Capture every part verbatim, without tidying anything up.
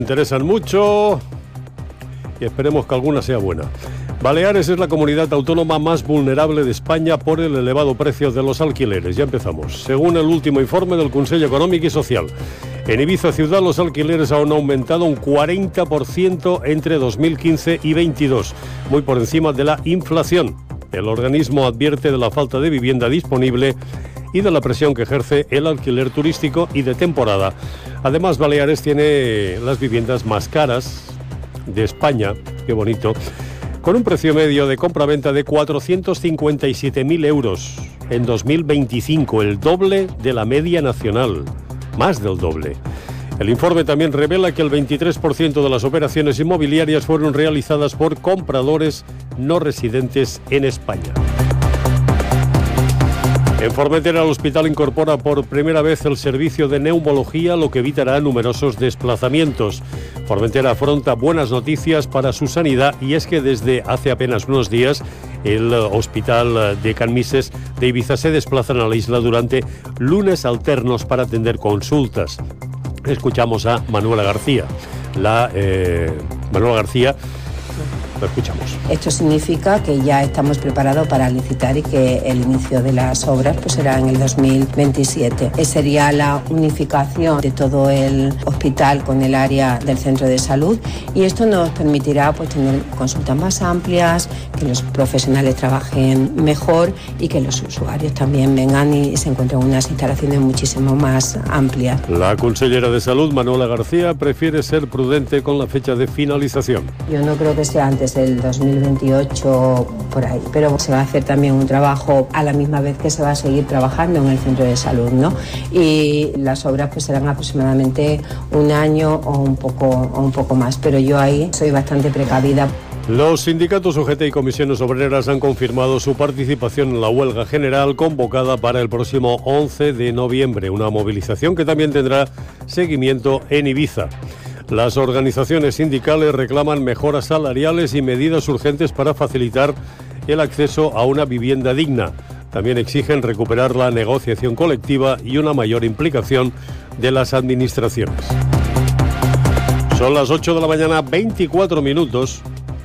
Interesan mucho y esperemos que alguna sea buena. Baleares es la comunidad autónoma más vulnerable de España por el elevado precio de los alquileres. Ya empezamos. Según el último informe del Consell Econòmic y Social, en Ibiza ciudad los alquileres han aumentado un cuarenta por ciento entre dos mil quince y veintidós, muy por encima de la inflación. El organismo advierte de la falta de vivienda disponible y de la presión que ejerce el alquiler turístico y de temporada. Además, Baleares tiene las viviendas más caras de España, qué bonito, con un precio medio de compra-venta de cuatrocientos cincuenta y siete mil euros en dos mil veinticinco, el doble de la media nacional, más del doble. El informe también revela que el veintitrés por ciento de las operaciones inmobiliarias fueron realizadas por compradores no residentes en España. En Formentera, el hospital incorpora por primera vez el servicio de neumología, lo que evitará numerosos desplazamientos. Formentera afronta buenas noticias para su sanidad, y es que desde hace apenas unos días el hospital de Can Misses de Ibiza se desplazan a la isla durante lunes alternos para atender consultas. Escuchamos a Manuela García. La eh, Manuela García. Lo escuchamos. Esto significa que ya estamos preparados para licitar y que el inicio de las obras pues será en el dos mil veintisiete. Esa sería la unificación de todo el hospital con el área del centro de salud, y esto nos permitirá pues tener consultas más amplias, que los profesionales trabajen mejor y que los usuarios también vengan y se encuentren unas instalaciones muchísimo más amplias. La consellera de Salud, Manuela García, prefiere ser prudente con la fecha de finalización. Yo no creo que sea antes del dos mil veintiocho, por ahí, pero se va a hacer también un trabajo a la misma vez que se va a seguir trabajando en el centro de salud, ¿no? Y las obras pues serán aproximadamente un año o un poco, o un poco más, pero yo ahí soy bastante precavida. Los sindicatos U G T y comisiones obreras han confirmado su participación en la huelga general convocada para el próximo once de noviembre, una movilización que también tendrá seguimiento en Ibiza. Las organizaciones sindicales reclaman mejoras salariales y medidas urgentes para facilitar el acceso a una vivienda digna. También exigen recuperar la negociación colectiva y una mayor implicación de las administraciones. Son las ocho de la mañana, veinticuatro minutos.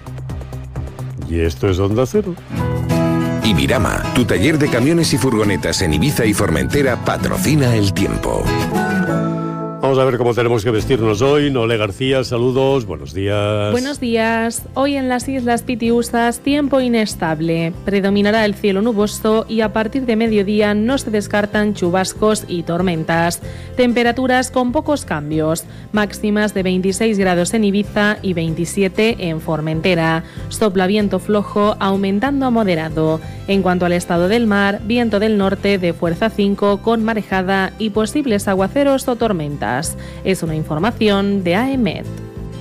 Y esto es Onda Cero. Ibirama, tu taller de camiones y furgonetas en Ibiza y Formentera, patrocina el tiempo. Vamos a ver cómo tenemos que vestirnos hoy. Nole García, saludos, buenos días. Buenos días. Hoy en las Islas Pitiusas, tiempo inestable. Predominará el cielo nuboso y a partir de mediodía no se descartan chubascos y tormentas. Temperaturas con pocos cambios. Máximas de veintiséis grados en Ibiza y veintisiete en Formentera. Sopla viento flojo aumentando a moderado. En cuanto al estado del mar, viento del norte de fuerza cinco con marejada y posibles aguaceros o tormentas. Es una información de A E M E T.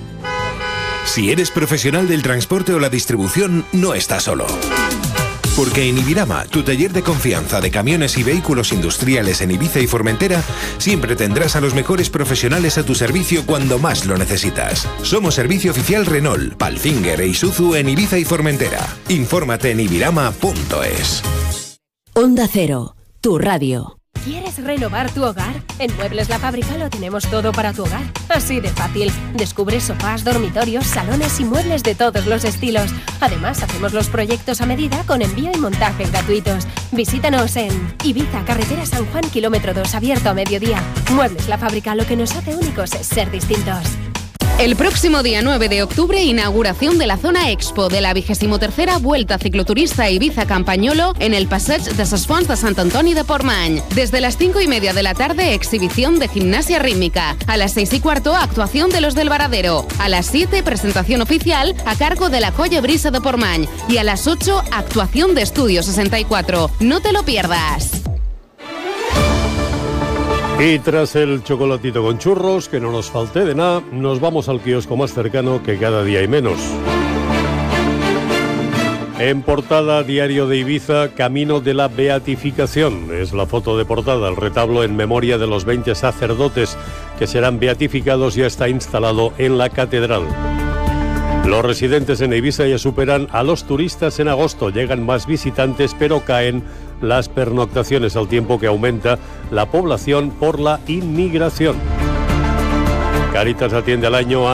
Si eres profesional del transporte o la distribución, no estás solo. Porque en Ibirama, tu taller de confianza de camiones y vehículos industriales en Ibiza y Formentera, siempre tendrás a los mejores profesionales a tu servicio cuando más lo necesitas. Somos servicio oficial Renault, Palfinger e Isuzu en Ibiza y Formentera. Infórmate en ibirama punto es. Onda Cero, tu radio. ¿Quieres renovar tu hogar? En Muebles La Fábrica lo tenemos todo para tu hogar. Así de fácil. Descubre sofás, dormitorios, salones y muebles de todos los estilos. Además, hacemos los proyectos a medida con envío y montaje gratuitos. Visítanos en Ibiza, carretera San Juan, kilómetro dos, abierto a mediodía. Muebles La Fábrica, lo que nos hace únicos es ser distintos. El próximo día nueve de octubre, inauguración de la zona Expo de la vigésimo tercera Vuelta Cicloturista Ibiza Campañolo en el Passeig de ses Fonts de Sant Antoni de Portmany. Desde las cinco y media de la tarde, exhibición de gimnasia rítmica. A las seis y cuarto, actuación de los del Varadero. A las siete, presentación oficial a cargo de la Colla Brisa de Portmany. Y a las ocho, actuación de Estudio sesenta y cuatro. No te lo pierdas. Y tras el chocolatito con churros, que no nos falte de nada, nos vamos al kiosco más cercano, que cada día hay menos. En portada, Diario de Ibiza, Camino de la Beatificación. Es la foto de portada. El retablo en memoria de los veinte sacerdotes que serán beatificados ya está instalado en la catedral. Los residentes en Ibiza ya superan a los turistas en agosto. Llegan más visitantes, pero caen las pernoctaciones al tiempo que aumenta la población por la inmigración. Cáritas atiende al año a